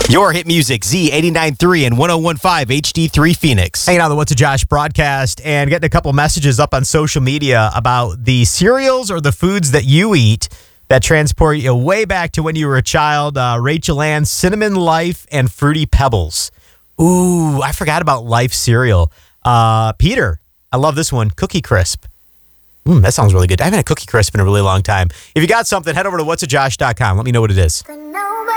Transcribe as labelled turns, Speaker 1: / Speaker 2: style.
Speaker 1: Your hit music, Z89.3 and 101.5 HD3 Phoenix. Hanging out on the What's a Josh broadcast and getting a couple messages up on social media about the cereals or the foods that you eat that transport you way back to when you were a child. Rachel Ann, Cinnamon Life and Fruity Pebbles. Ooh, I forgot about Life cereal. Peter, I love this one, Cookie Crisp. That sounds really good. I haven't had a Cookie Crisp in a really long time. If you got something, head over to whatsajosh.com. Let me know what it is.